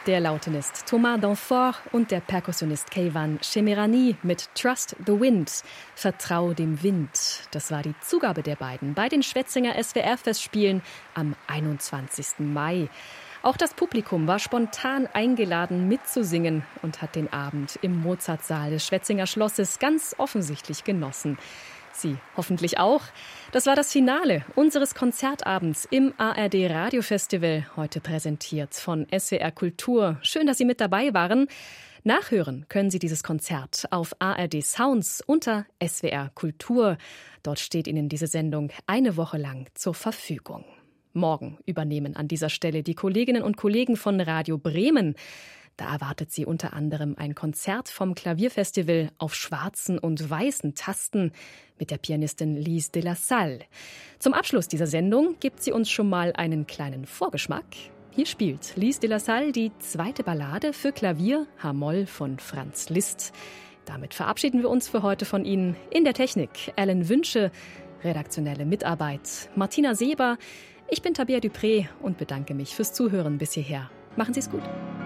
Der Lautenist Thomas Danfort und der Perkussionist Keivan Shemirani mit Trust the Wind, Vertrau dem Wind. Das war die Zugabe der beiden bei den Schwetzinger SWR-Festspielen am 21. Mai. Auch das Publikum war spontan eingeladen mitzusingen und hat den Abend im Mozartsaal des Schwetzinger Schlosses ganz offensichtlich genossen. Sie hoffentlich auch. Das war das Finale unseres Konzertabends im ARD Radiofestival, heute präsentiert von SWR Kultur. Schön, dass Sie mit dabei waren. Nachhören können Sie dieses Konzert auf ARD Sounds unter SWR Kultur. Dort steht Ihnen diese Sendung eine Woche lang zur Verfügung. Morgen übernehmen an dieser Stelle die Kolleginnen und Kollegen von Radio Bremen. Da erwartet Sie unter anderem ein Konzert vom Klavierfestival auf schwarzen und weißen Tasten mit der Pianistin Lise de la Salle. Zum Abschluss dieser Sendung gibt sie uns schon mal einen kleinen Vorgeschmack. Hier spielt Lise de la Salle die zweite Ballade für Klavier H-Moll von Franz Liszt. Damit verabschieden wir uns für heute von Ihnen. In der Technik Alan Wünsche, redaktionelle Mitarbeit Martina Seber. Ich bin Tabea Dupré und bedanke mich fürs Zuhören bis hierher. Machen Sie es gut.